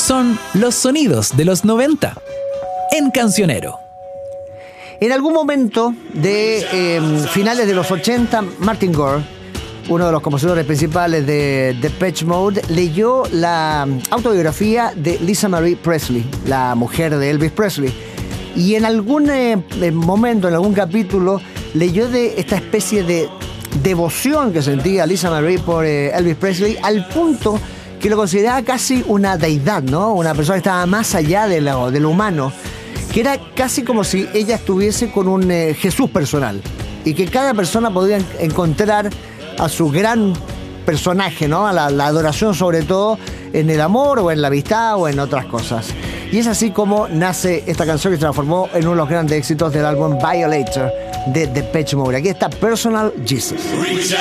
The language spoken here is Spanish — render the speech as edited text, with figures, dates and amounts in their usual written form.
son los sonidos de los 90 en Cancionero. En algún momento de finales de los 80, Martin Gore, uno de los compositores principales de Depeche Mode, leyó la autobiografía de Lisa Marie Presley, la mujer de Elvis Presley. Y en algún momento, en algún capítulo, leyó de esta especie de devoción que sentía Lisa Marie por Elvis Presley, al punto que lo consideraba casi una deidad, ¿no? Una persona que estaba más allá de lo humano, que era casi como si ella estuviese con un Jesús personal, y que cada persona podía encontrar a su gran personaje, ¿no? A la adoración, sobre todo en el amor o en la amistad o en otras cosas. Y es así como nace esta canción que se transformó en uno de los grandes éxitos del álbum Violator de Depeche Mode. Aquí está Personal Jesus.